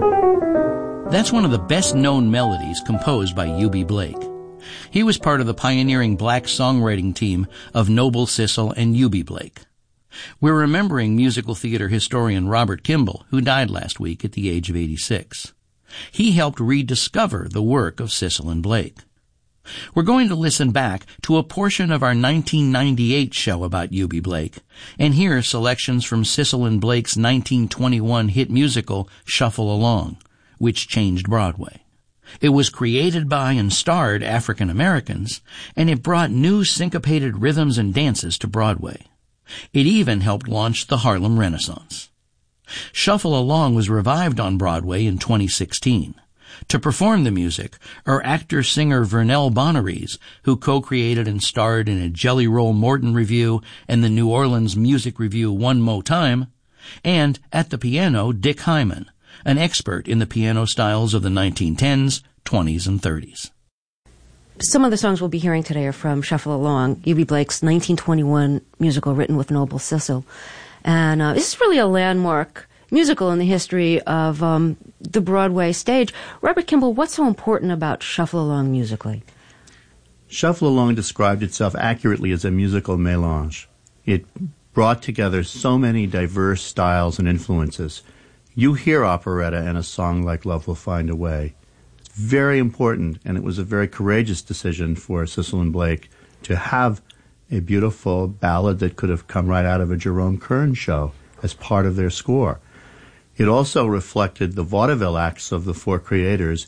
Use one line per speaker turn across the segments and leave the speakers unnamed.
That's one of the best-known melodies composed by Eubie Blake. He was part of the pioneering black songwriting team of Noble Sissle and Eubie Blake. We're remembering musical theater historian Robert Kimball, who died last week at the age of 86. He helped rediscover the work of Sissle and Blake. We're going to listen back to a portion of our 1998 show about Eubie Blake and hear selections from Sissle and Blake's 1921 hit musical Shuffle Along, which changed Broadway. It was created by and starred African Americans, and it brought new syncopated rhythms and dances to Broadway. It even helped launch the Harlem Renaissance. Shuffle Along was revived on Broadway in 2016. To perform the music are actor-singer Vernell Bonaries, who co-created and starred in a Jelly Roll Morton review and the New Orleans Music Review One Mo' Time, and at the piano Dick Hyman, an expert in the piano styles of the 1910s, 20s, and 30s.
Some of the songs we'll be hearing today are from Shuffle Along, Eubie Blake's 1921 musical written with Noble Sissle. And this is really a landmark musical in the history of the Broadway stage. Robert Kimball, what's so important about Shuffle Along musically?
Shuffle Along described itself accurately as a musical mélange. It brought together so many diverse styles and influences. You hear operetta in a song like Love Will Find a Way. It's very important, and it was a very courageous decision for Sissle and Blake to have a beautiful ballad that could have come right out of a Jerome Kern show as part of their score. It also reflected the vaudeville acts of the four creators.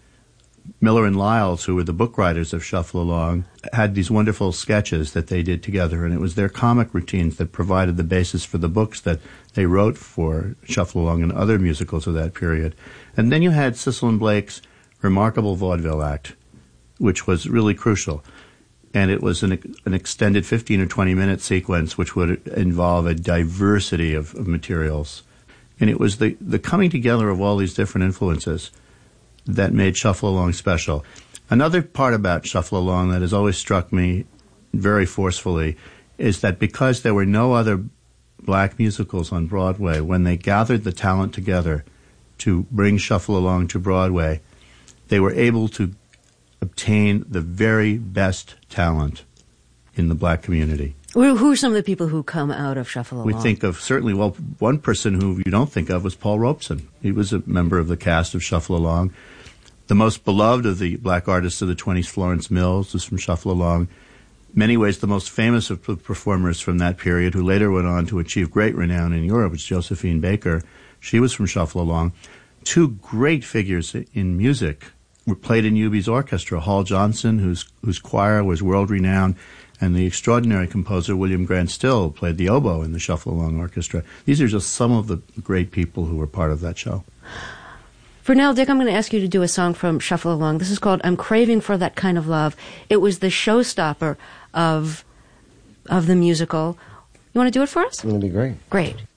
Miller and Liles, who were the book writers of Shuffle Along, had these wonderful sketches that they did together, and it was their comic routines that provided the basis for the books that they wrote for Shuffle Along and other musicals of that period. And then you had Sissle and Blake's remarkable vaudeville act, which was really crucial. And it was an extended 15 or 20-minute sequence which would involve a diversity of materials. And it was the coming together of all these different influences that made Shuffle Along special. Another part about Shuffle Along that has always struck me very forcefully is that because there were no other black musicals on Broadway, when they gathered the talent together to bring Shuffle Along to Broadway, they were able to obtain the very best talent in the black community.
Who are some of the people who come out of Shuffle Along?
We think of certainly, well, one person who you don't think of was Paul Robeson. He was a member of the cast of Shuffle Along. The most beloved of the black artists of the 20s, Florence Mills, was from Shuffle Along. Many ways the most famous of performers from that period, who later went on to achieve great renown in Europe, was Josephine Baker. She was from Shuffle Along. Two great figures in music were played in Eubie's orchestra. Hall Johnson, whose choir was world-renowned, and the extraordinary composer William Grant Still played the oboe in the Shuffle Along Orchestra. These are just some of the great people who were part of that show.
For now, Dick, I'm going to ask you to do a song from Shuffle Along. This is called I'm Craving for That Kind of Love. It was the showstopper of the musical. You want to do it for us?
It's going to be great.
Great.